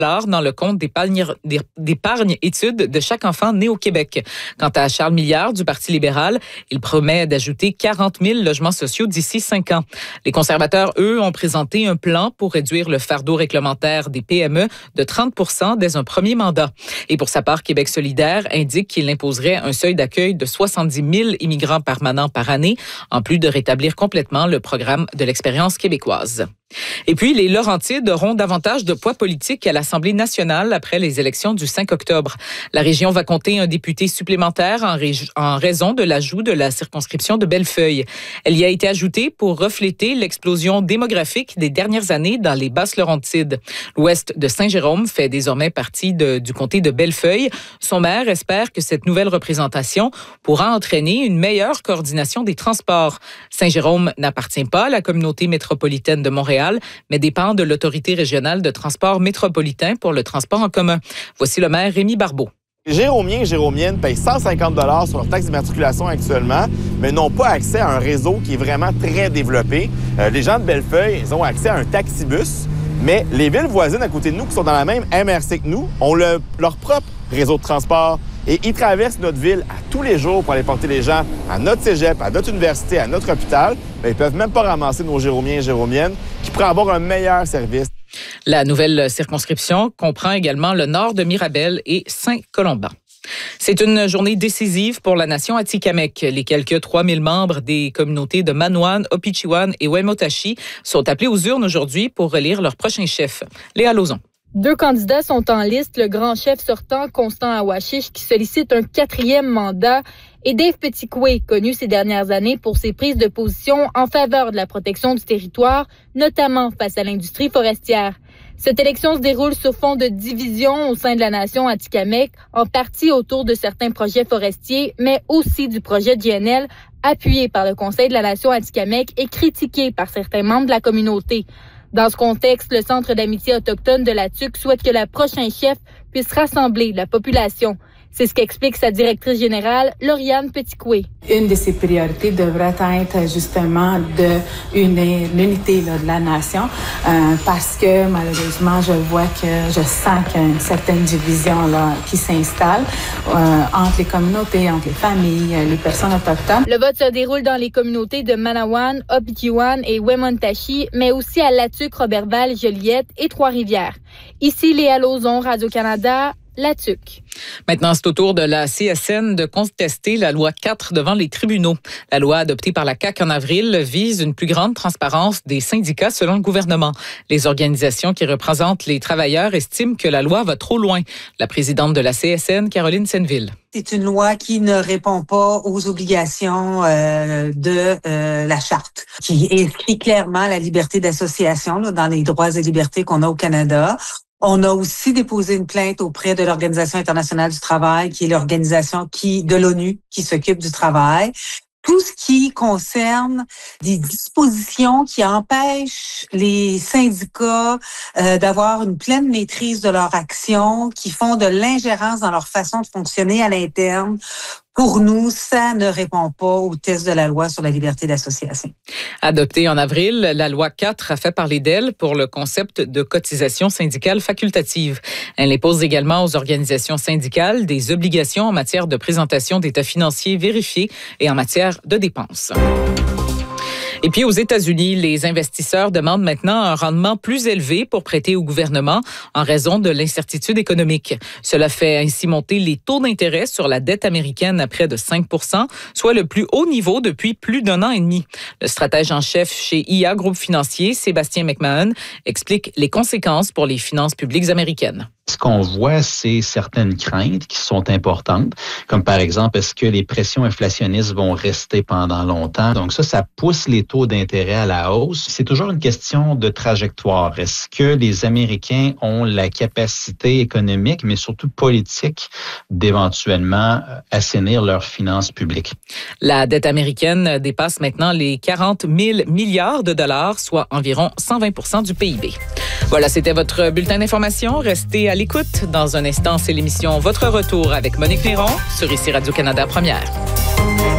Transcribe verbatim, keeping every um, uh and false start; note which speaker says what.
Speaker 1: dans le compte d'épargne, d'épargne études de chaque enfant né au Québec. Quant à Charles Milliard du Parti libéral, il promet d'ajouter quarante mille logements sociaux d'ici cinq ans. Les conservateurs, eux, ont présenté un plan pour réduire le fardeau réglementaire des P M E de trente pour cent dès un premier mandat. Et pour sa part, Québec solidaire indique qu'il imposerait un seuil d'accueil de soixante-dix mille immigrants permanents par année, en plus de rétablir complètement le programme de l'expérience québécoise. Et puis, les Laurentides auront davantage de poids politique à l'Assemblée nationale après les élections du cinq octobre. La région va compter un député supplémentaire en, ré- en raison de l'ajout de la circonscription de Bellefeuille. Elle y a été ajoutée pour refléter l'explosion démographique des dernières années dans les Basses-Laurentides. L'ouest de Saint-Jérôme fait désormais partie de, du comté de Bellefeuille. Son maire espère que cette nouvelle représentation pourra entraîner une meilleure coordination des transports. Saint-Jérôme n'appartient pas à la communauté métropolitaine de Montréal, mais dépend de l'Autorité régionale de transport métropolitain pour le transport en commun. Voici le maire Rémi Barbeau.
Speaker 2: Les Jéromiens et Jéromiennes payent cent cinquante dollars sur leur taxe d'immatriculation actuellement, mais n'ont pas accès à un réseau qui est vraiment très développé. Euh, les gens de Bellefeuille, ils ont accès à un taxibus, mais les villes voisines à côté de nous, qui sont dans la même M R C que nous, ont le, leur propre réseau de transport. Et ils traversent notre ville à tous les jours pour aller porter les gens à notre cégep, à notre université, à notre hôpital. Mais ils ne peuvent même pas ramasser nos Jéromiens et Jéromiennes qui pourraient avoir un meilleur service.
Speaker 1: La nouvelle circonscription comprend également le nord de Mirabel et Saint-Colomban. C'est une journée décisive pour la nation Atikamekw. Les quelques trois mille membres des communautés de Manoan, Opichiwan et Wemotaci sont appelés aux urnes aujourd'hui pour élire leur prochain chef. Léa Lauzon.
Speaker 3: Deux candidats sont en liste, le grand chef sortant, Constant Awashish, qui sollicite un quatrième mandat, et Dave Petitquay, connu ces dernières années pour ses prises de position en faveur de la protection du territoire, notamment face à l'industrie forestière. Cette élection se déroule sur fond de division au sein de la nation Atikamekw, en partie autour de certains projets forestiers, mais aussi du projet G N L, appuyé par le Conseil de la nation Atikamekw et critiqué par certains membres de la communauté. Dans ce contexte, le Centre d'amitié autochtone de la T U Q souhaite que la prochaine chef puisse rassembler la population. C'est ce qu'explique sa directrice générale, Lauriane Petitquay.
Speaker 4: Une de ses priorités devrait être justement de une, l'unité là, de la nation euh, parce que malheureusement, je vois que je sens qu'il y a une certaine division là, qui s'installe euh, entre les communautés, entre les familles, les personnes autochtones.
Speaker 3: Le vote se déroule dans les communautés de Manawan, Opichiwan et Wemotaci, mais aussi à La Tuque, Roberval, Joliette et Trois-Rivières. Ici, Léa Lauzon, Radio-Canada, La Tuque.
Speaker 1: Maintenant, c'est au tour de la C S N de contester la loi quatre devant les tribunaux. La loi adoptée par la C A Q en avril vise une plus grande transparence des syndicats selon le gouvernement. Les organisations qui représentent les travailleurs estiment que la loi va trop loin. La présidente de la C S N, Caroline Senneville.
Speaker 5: C'est une loi qui ne répond pas aux obligations euh, de euh, la charte, qui inscrit clairement la liberté d'association là, dans les droits et libertés qu'on a au Canada. On a aussi déposé une plainte auprès de l'Organisation internationale du travail, qui est l'organisation qui de l'ONU qui s'occupe du travail. Tout ce qui concerne des dispositions qui empêchent les syndicats euh, d'avoir une pleine maîtrise de leur action, qui font de l'ingérence dans leur façon de fonctionner à l'interne. Pour nous, ça ne répond pas au test de la loi sur la liberté d'association.
Speaker 1: Adoptée en avril, la loi quatre a fait parler d'elle pour le concept de cotisation syndicale facultative. Elle impose également aux organisations syndicales des obligations en matière de présentation d'états financiers vérifiés et en matière de dépenses. Et puis aux États-Unis, les investisseurs demandent maintenant un rendement plus élevé pour prêter au gouvernement en raison de l'incertitude économique. Cela fait ainsi monter les taux d'intérêt sur la dette américaine à près de cinq pour cent, soit le plus haut niveau depuis plus d'un an et demi. Le stratège en chef chez I A Groupe Financier, Sébastien McMahon, explique les conséquences pour les finances publiques américaines.
Speaker 6: Ce qu'on voit, c'est certaines craintes qui sont importantes, comme par exemple, est-ce que les pressions inflationnistes vont rester pendant longtemps? Donc ça, ça pousse les taux d'intérêt à la hausse. C'est toujours une question de trajectoire. Est-ce que les Américains ont la capacité économique, mais surtout politique, d'éventuellement assainir leurs finances publiques?
Speaker 1: La dette américaine dépasse maintenant les quarante mille milliards de dollars, soit environ cent vingt pour cent du P I B. Voilà, c'était votre bulletin d'information. Restez à l'écoute. Dans un instant, c'est l'émission Votre Retour avec Monique Néron sur ici Radio-Canada Première.